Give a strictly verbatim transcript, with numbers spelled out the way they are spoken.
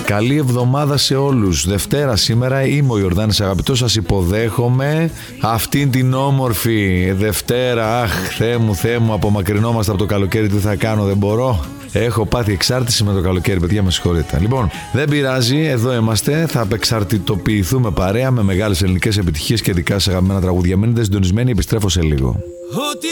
Καλή εβδομάδα σε όλους. Δευτέρα σήμερα, είμαι ο Ιορδάνης αγαπητός. Σας υποδέχομαι αυτήν την όμορφη Δευτέρα. Αχ, Θεέ μου, Θεέ μου, απομακρυνόμαστε από το καλοκαίρι. Τι θα κάνω, δεν μπορώ. Έχω πάθει εξάρτηση με το καλοκαίρι, παιδιά, με συγχωρείτε. Λοιπόν, δεν πειράζει, εδώ είμαστε. Θα απεξαρτητοποιηθούμε παρέα με μεγάλες ελληνικές επιτυχίες και δικά σας αγαπημένα τραγούδια. Μείνετε συντονισμένοι, επιστρέφω σε λίγο.